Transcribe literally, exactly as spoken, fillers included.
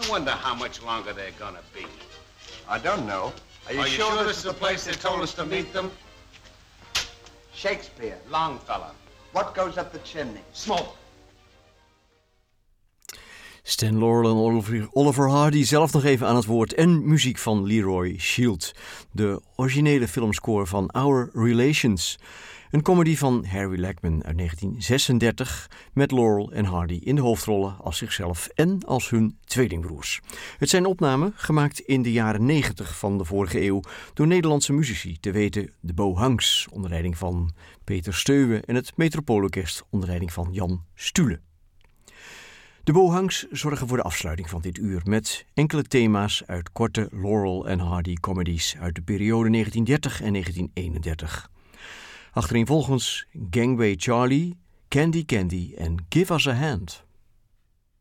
I wonder how much longer they're gonna be. I don't know. Are you, Are you sure, sure this is the place they told us to meet them? Shakespeare. Longfellow. What goes up the chimney? Smoke. Stan Laurel en Oliver, Oliver Hardy zelf nog even aan het woord en muziek van Leroy Shield. De originele filmscore van Our Relations. Een comedy van Harry Lackman uit negentien zesendertig met Laurel en Hardy in de hoofdrollen als zichzelf en als hun tweelingbroers. Het zijn opnamen gemaakt in de jaren negentig van de vorige eeuw door Nederlandse muzici, te weten de Bohangs onder leiding van Peter Steuwe en het Metropoolorkest onder leiding van Jan Stule. De Bohangs zorgen voor de afsluiting van dit uur met enkele thema's uit korte Laurel en Hardy comedies uit de periode negentien dertig en negentien eenendertig. Achtereenvolgens Gangway Charlie, Candy Candy en Give Us a Hand.